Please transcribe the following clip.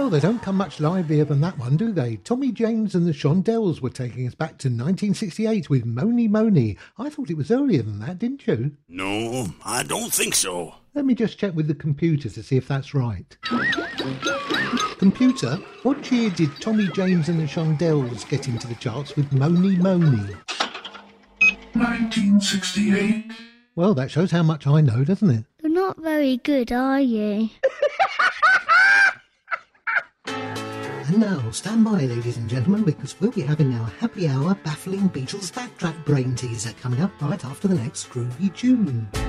Well, they don't come much livelier than that one, do they? Tommy James and the Shondells were taking us back to 1968 with Mony Mony. I thought it was earlier than that, didn't you? No, I don't think so. Let me just check with the computer to see if that's right. Computer, what year did Tommy James and the Shondells get into the charts with Mony Mony? 1968. Well, that shows how much I know, doesn't it? You're not very good, are you? And now, stand by, ladies and gentlemen, because we'll be having our happy hour baffling Beatles backtrack brain teaser coming up right after the next groovy tune.